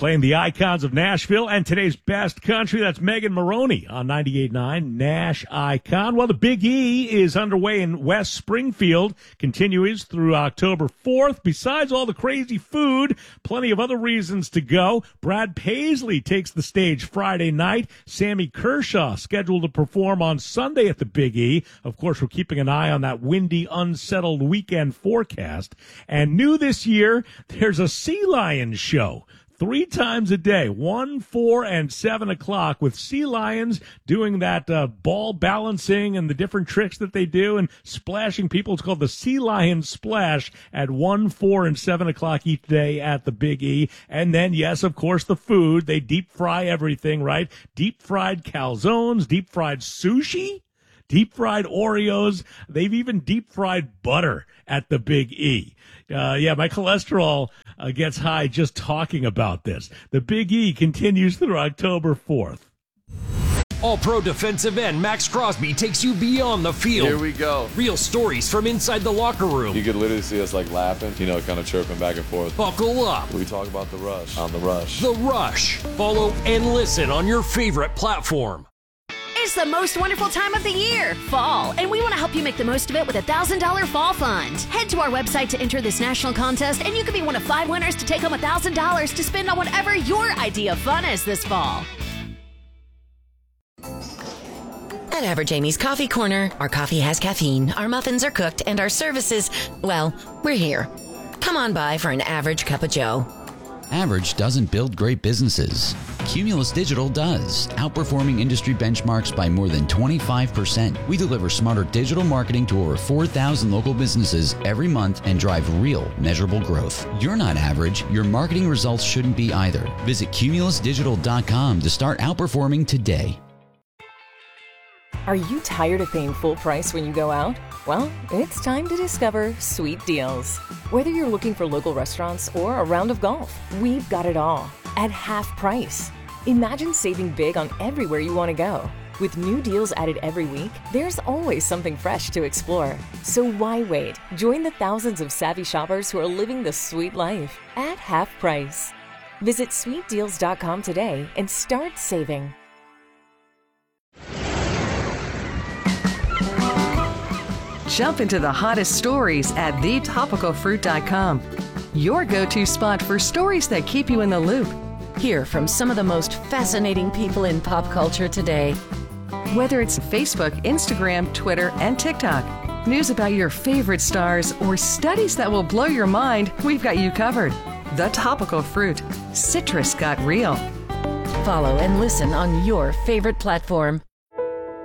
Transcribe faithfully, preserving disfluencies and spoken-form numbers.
playing the icons of Nashville and today's best country. That's Megan Maroney on ninety-eight point nine Nash Icon. Well, the Big E is underway in West Springfield, continues through October fourth. Besides all the crazy food, plenty of other reasons to go. Brad Paisley takes the stage Friday night. Sammy Kershaw scheduled to perform on Sunday at the Big E. Of course, we're keeping an eye on that windy, unsettled weekend forecast. And new this year, there's a sea lion show. Three times a day, one, four, and seven o'clock, with sea lions doing that uh, ball balancing and the different tricks that they do and splashing people. It's called the Sea Lion Splash at one, four, and seven o'clock each day at the Big E. And then, yes, of course, the food. They deep fry everything, right? Deep fried calzones, deep fried sushi, deep fried Oreos. They've even deep fried butter at the Big E. Uh, yeah, my cholesterol uh, gets high just talking about this. The Big E continues through October fourth. All-Pro defensive end Max Crosby takes you beyond the field. Here we go. Real stories from inside the locker room. You could literally see us like laughing, you know, kind of chirping back and forth. Buckle up. We talk about the rush on The Rush. The Rush. Follow and listen on your favorite platform. It's the most wonderful time of the year, fall, and we want to help you make the most of it with a one thousand dollars Fall Fund. Head to our website to enter this national contest, and you could be one of five winners to take home one thousand dollars to spend on whatever your idea of fun is this fall. At Average Amy's Coffee Corner, our coffee has caffeine, our muffins are cooked, and our services, well, we're here. Come on by for an average cup of joe. Average doesn't build great businesses. Cumulus Digital does, outperforming industry benchmarks by more than twenty-five percent. We deliver smarter digital marketing to over four thousand local businesses every month and drive real, measurable growth. You're not average. Your marketing results shouldn't be either. Visit cumulus digital dot com to start outperforming today. Are you tired of paying full price when you go out? Well, it's time to discover Sweet Deals. Whether you're looking for local restaurants or a round of golf, we've got it all at half price. Imagine saving big on everywhere you want to go. With new deals added every week, there's always something fresh to explore. So why wait? Join the thousands of savvy shoppers who are living the sweet life at half price. Visit sweet deals dot com today and start saving. Jump into the hottest stories at the topical fruit dot com. Your go-to spot for stories that keep you in the loop. Hear from some of the most fascinating people in pop culture today. Whether it's Facebook, Instagram, Twitter, and TikTok, news about your favorite stars, or studies that will blow your mind, we've got you covered. The Topical Fruit. Citrus got real. Follow and listen on your favorite platform.